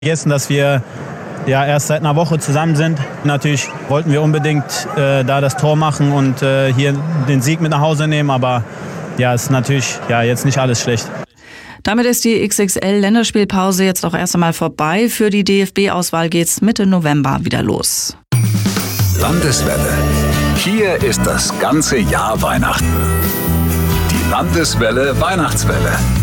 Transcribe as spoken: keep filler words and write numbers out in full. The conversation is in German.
Vergessen, dass wir ja erst seit einer Woche zusammen sind. Natürlich wollten wir unbedingt äh, da das Tor machen und äh, hier den Sieg mit nach Hause nehmen, aber ja, ist natürlich ja, jetzt nicht alles schlecht. Damit ist die X X L-Länderspielpause jetzt auch erst einmal vorbei. Für die D F B-Auswahl geht's Mitte November wieder los. Landeswelle. Hier ist das ganze Jahr Weihnachten. Die Landeswelle Weihnachtswelle.